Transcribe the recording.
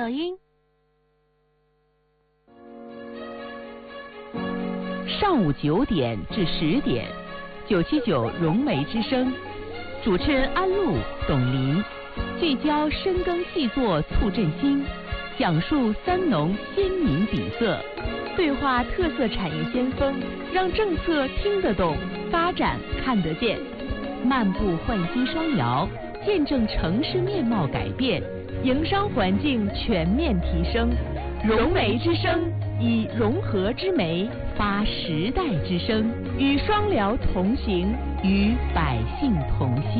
抖音。 上午9点至10点，979融媒之声，主持人安陆、董林，聚焦深耕细作促振兴，讲述三农先民底色，对话特色产业先锋，让政策听得懂，发展看得见，漫步焕新双摇，见证城市面貌改变，营商环境全面提升。融媒之声，以融合之媒发时代之声，与双辽同行，与百姓同心。